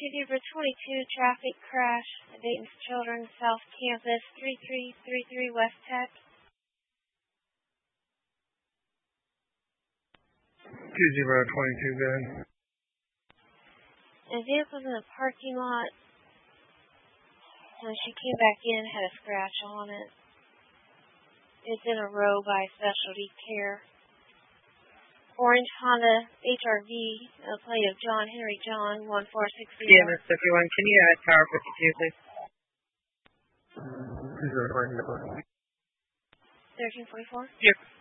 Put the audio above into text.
Zebra 22, traffic crash at Dayton's Children's South Campus, 3333 West Tech. 2022, go ahead. The vehicle's in the parking lot. When she came back in, had a scratch on it. It's in a row by Specialty Care. Orange Honda HR-V, plate of John Henry John, 1460. CMS 51, can you add Tower 52, please? 1344? Yep.